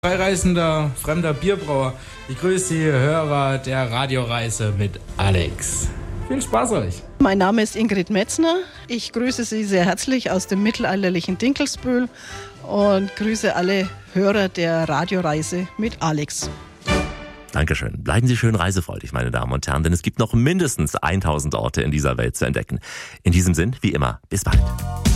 Freireisender, fremder Bierbrauer. Ich grüße die Hörer der Radioreise mit Alex. Viel Spaß euch! Mein Name ist Ingrid Metzner. Ich grüße Sie sehr herzlich aus dem mittelalterlichen Dinkelsbühl und grüße alle Hörer der Radioreise mit Alex. Dankeschön. Bleiben Sie schön reisefreudig, meine Damen und Herren, denn es gibt noch mindestens 1000 Orte in dieser Welt zu entdecken. In diesem Sinn, wie immer, bis bald.